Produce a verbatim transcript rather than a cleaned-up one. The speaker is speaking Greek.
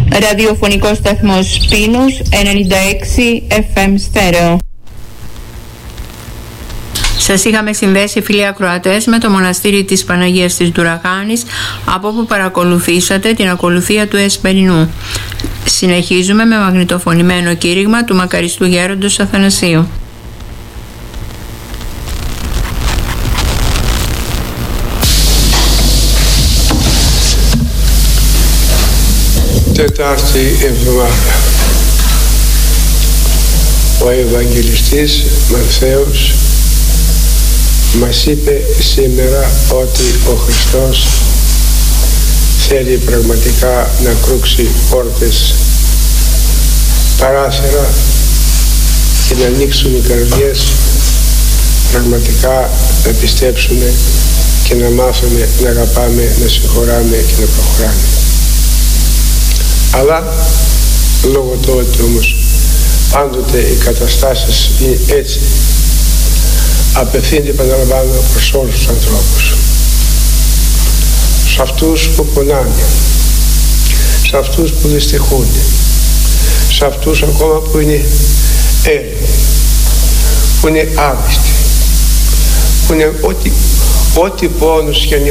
Ραδιοφωνικός σταθμός Πίνους ενενήντα έξι εφ εμ στέρεο. Σας είχαμε συνδέσει, φίλοι ακροατές, με το μοναστήρι της Παναγίας της Ντουραχάνης, από όπου παρακολουθήσατε την ακολουθία του Εσπερινού. Συνεχίζουμε με μαγνητοφωνημένο κήρυγμα του μακαριστού γέροντος Αθανασίου. Τετάρτη εβδομάδα. Ο Ευαγγελιστής Μαθαίος μας είπε σήμερα ότι ο Χριστός θέλει πραγματικά να κρούξει πόρτες, παράθυρα και να ανοίξουν οι καρδιές, πραγματικά να πιστέψουν και να μάθουν να αγαπάμε, να συγχωράμε και να προχωράμε. Αλλά λόγω του ότι όμως πάντοτε οι καταστάσεις είναι έτσι, απευθύνεται, επαναλαμβάνω, προς όλους τους ανθρώπους, σε αυτούς που πονάνε, σε αυτούς που δυστυχούνται, σε αυτούς ακόμα που είναι έρημοι, που είναι άβιστοι, που είναι ό,τι, ό,τι πόνους και